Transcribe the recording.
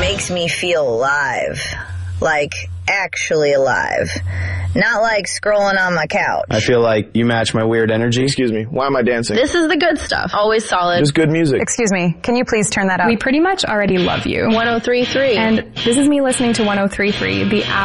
makes me feel alive. Like, actually alive. Not like scrolling on my couch. I feel like you match my weird energy. Excuse me, why am I dancing? This is the good stuff. Always solid. Just good music. Excuse me, can you please turn that up? We pretty much already love you. 103.3. And this is me listening to 103.3, the